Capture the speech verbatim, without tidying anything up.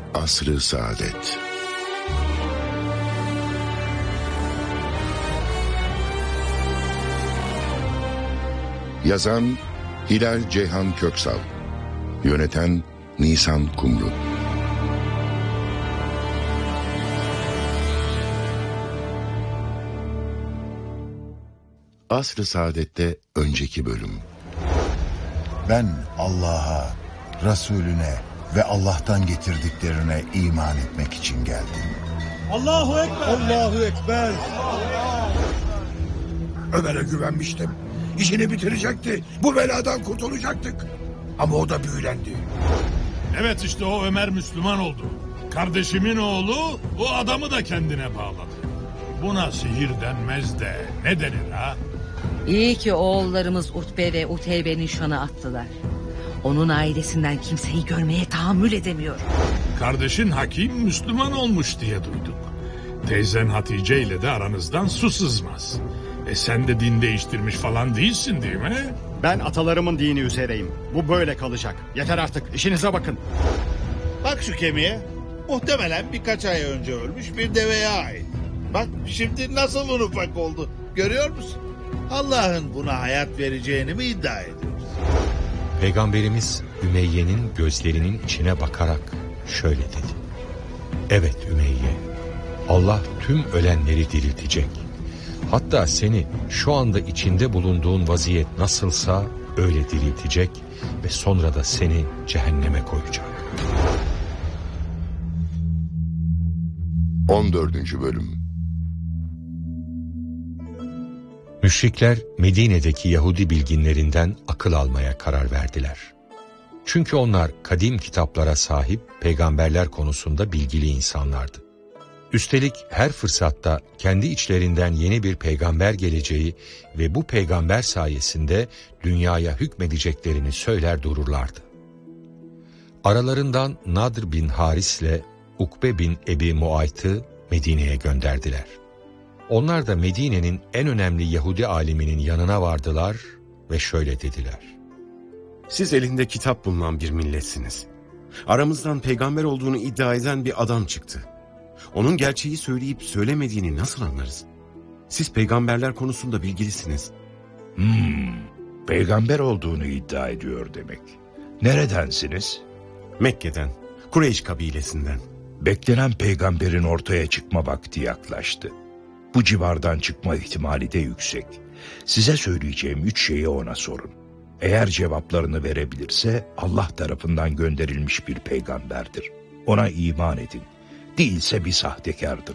Asr-ı Saadet. Yazan Hilal Ceyhan Köksal. Yöneten Nisan Kumru. Asr-ı Saadet'te önceki bölüm. Ben Allah'a, Resulüne ve Allah'tan getirdiklerine iman etmek için geldim. Allahu Ekber! Allahu Ekber! Ömer'e güvenmiştim. İşini bitirecekti. Bu beladan kurtulacaktık. Ama o da büyülendi. Evet, işte o Ömer Müslüman oldu. Kardeşimin oğlu o adamı da kendine bağladı. Buna sihir denmez de ne denir ha? İyi ki oğullarımız Utbe ve Uteybe'nin şanı attılar. Onun ailesinden kimseyi görmeye tahammül edemiyor. Kardeşin Hakim Müslüman olmuş diye duyduk. Teyzen Hatice ile de aranızdan su sızmaz. E sen de din değiştirmiş falan değilsin değil mi? Ben atalarımın dini üzereyim. Bu böyle kalacak. Yeter artık, işinize bakın. Bak şu kemiğe. Muhtemelen birkaç ay önce ölmüş bir deveye ait. Bak şimdi nasıl un ufak oldu. Görüyor musun? Allah'ın buna hayat vereceğini mi iddia ediyoruz? Peygamberimiz Ümeyye'nin gözlerinin içine bakarak şöyle dedi. Evet Ümeyye, Allah tüm ölenleri diriltecek. Hatta seni şu anda içinde bulunduğun vaziyet nasılsa öyle diriltecek ve sonra da seni cehenneme koyacak. on dördüncü bölüm. Müşrikler Medine'deki Yahudi bilginlerinden akıl almaya karar verdiler. Çünkü onlar kadim kitaplara sahip peygamberler konusunda bilgili insanlardı. Üstelik her fırsatta kendi içlerinden yeni bir peygamber geleceği ve bu peygamber sayesinde dünyaya hükmedeceklerini söyler dururlardı. Aralarından Nadr bin Haris ile Ukbe bin Ebi Muayt'ı Medine'ye gönderdiler. Onlar da Medine'nin en önemli Yahudi aliminin yanına vardılar ve şöyle dediler. Siz elinde kitap bulunan bir milletsiniz. Aramızdan peygamber olduğunu iddia eden bir adam çıktı. Onun gerçeği söyleyip söylemediğini nasıl anlarız? Siz peygamberler konusunda bilgilisiniz. Hmm, peygamber olduğunu iddia ediyor demek. Neredensiniz? Mekke'den, Kureyş kabilesinden. Beklenen peygamberin ortaya çıkma vakti yaklaştı. Bu civardan çıkma ihtimali de yüksek. Size söyleyeceğim üç şeyi ona sorun. Eğer cevaplarını verebilirse Allah tarafından gönderilmiş bir peygamberdir. Ona iman edin. Değilse bir sahtekardır.